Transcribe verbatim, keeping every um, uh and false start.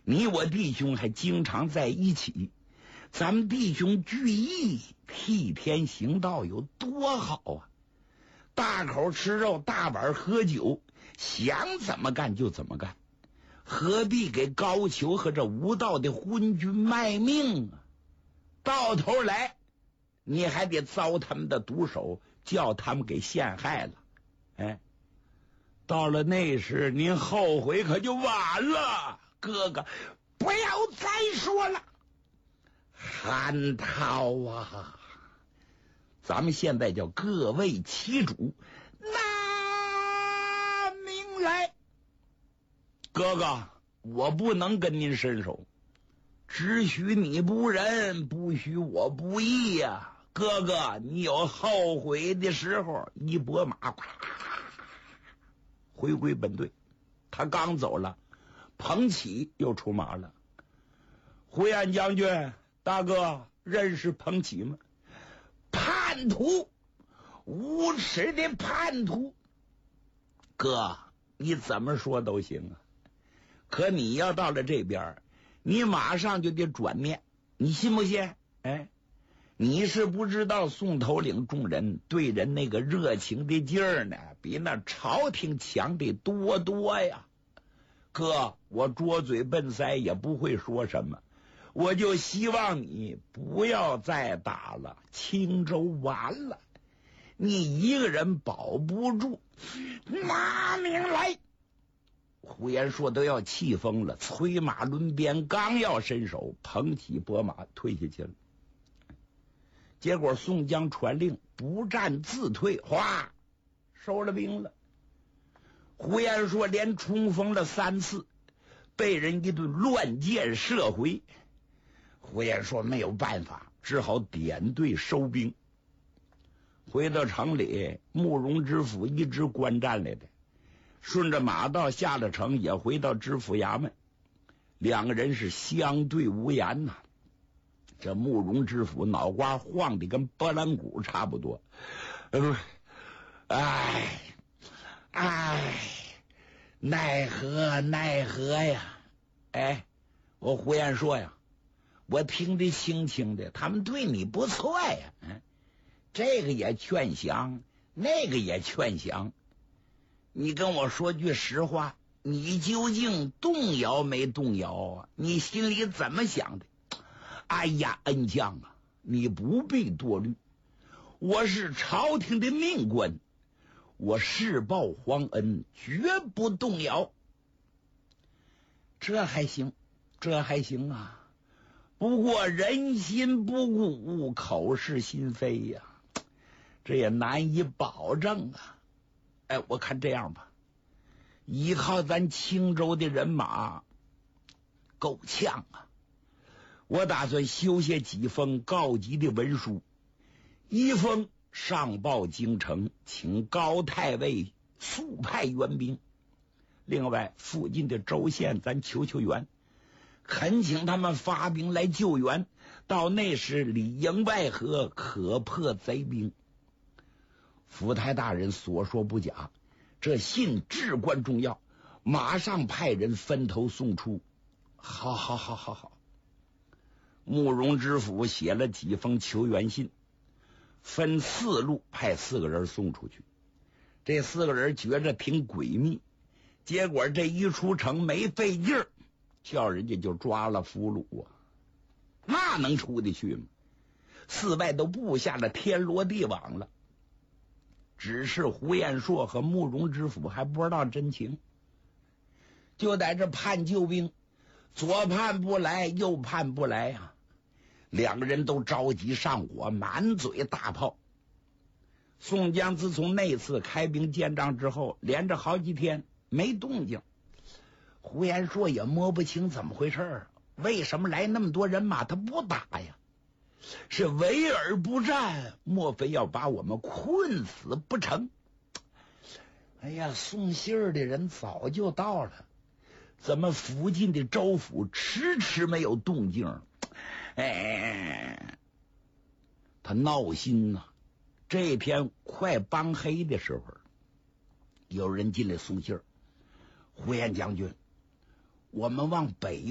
你我弟兄还经常在一起，咱们弟兄聚义，替天行道，有多好啊！大口吃肉，大碗喝酒，想怎么干就怎么干，何必给高俅和这无道的昏君卖命啊？到头来你还得遭他们的毒手，叫他们给陷害了。哎，到了那时您后悔可就晚了。哥哥，不要再说了。韩涛啊，咱们现在叫各为其主，拿命来。哥哥，我不能跟您伸手，只许你不仁，不许我不义呀、啊！哥哥，你有后悔的时候。一拨马，回归本队。他刚走了，彭起又出马了。胡彦将军，大哥认识彭起吗？叛徒，无耻的叛徒。哥，你怎么说都行啊，可你要到了这边，你马上就得转面，你信不信？哎，你是不知道宋头领众人对人那个热情的劲儿呢，比那朝廷强的多多呀。哥，我拙嘴笨腮也不会说什么，我就希望你不要再打了，青州完了，你一个人保不住。拿命来！胡延硕都要气疯了，催马抡鞭，刚要伸手，彭起拨马退下去了。结果宋江传令不战自退，哗，收了兵了。胡延硕连冲锋了三次，被人一顿乱箭射回。胡延硕没有办法，只好点队收兵。回到城里，慕容知府一直观战来的，顺着马道下了城，也回到知府衙门。两个人是相对无言呐、啊。这慕容知府脑瓜晃得跟拨浪鼓差不多，呃，哎哎，奈何奈何呀！哎，我胡延说呀，我听得清清的，他们对你不错呀，嗯，这个也劝降，那个也劝降。你跟我说句实话，你究竟动摇没动摇啊？你心里怎么想的？哎呀，恩将啊，你不必多虑，我是朝廷的命官，我誓报皇恩，绝不动摇。这还行，这还行啊。不过人心不古，口是心非呀、啊，这也难以保证啊。哎，我看这样吧，依靠咱青州的人马够呛啊。我打算修写几封告急的文书，一封上报京城，请高太尉速派援兵；另外附近的州县咱求求援，恳请他们发兵来救援，到那时里应外合，可破贼兵。府台大人所说不假，这信至关重要，马上派人分头送出。好好好好好。慕容知府写了几封求援信，分四路派四个人送出去。这四个人觉着挺诡秘，结果这一出城没费劲儿，叫人家就抓了俘虏啊，那能出得去吗？四外都布下了天罗地网了，只是胡彦硕和慕容知府还不知道真情，就在这盼救兵，左盼不来，右盼不来啊！两个人都着急上火，满嘴大炮。宋江自从那次开兵见仗之后，连着好几天没动静。胡延硕也摸不清怎么回事儿，为什么来那么多人马他不打呀？是围而不战，莫非要把我们困死不成？哎呀，送信儿的人早就到了，怎么附近的州府迟迟没有动静？哎，他闹心呐、啊！这天快帮黑的时候，有人进来送信儿，胡延将军，我们往北